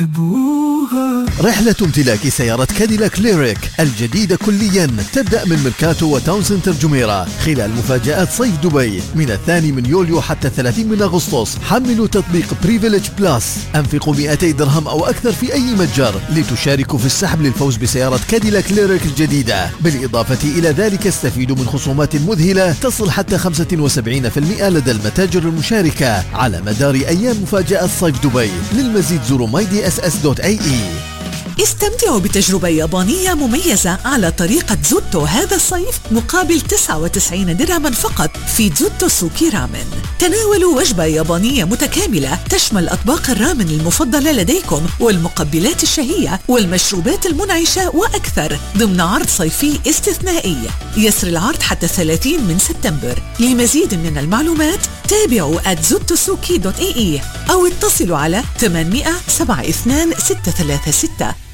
رحلة امتلاك سيارة كاديلاك ليريك الجديدة كليا تبدأ من ميركاتو وتاون سنتر جميرة خلال مفاجآت صيف دبي من 2 يوليو حتى 30 أغسطس. حملوا تطبيق بريفيليج بلاس، أنفقوا 200 درهم أو أكثر في أي متجر لتشاركوا في السحب للفوز بسيارة كاديلاك ليريك الجديدة. بالإضافة إلى ذلك استفيدوا من خصومات مذهلة تصل حتى 75% لدى المتاجر المشاركة على مدار أيام مفاجأة صيف دبي. للمزيد زوروا mydss.ae. استمتعوا بتجربة يابانية مميزة على طريقة زوتو هذا الصيف مقابل 99 درهما فقط في زوتو سوكي رامن. تناولوا وجبة يابانية متكاملة تشمل أطباق الرامن المفضلة لديكم والمقبلات الشهية والمشروبات المنعشة وأكثر ضمن عرض صيفي استثنائي. يسري العرض حتى 30 من سبتمبر. لمزيد من المعلومات تابعوا @zottosuki.ae أو اتصلوا على 800 72 636.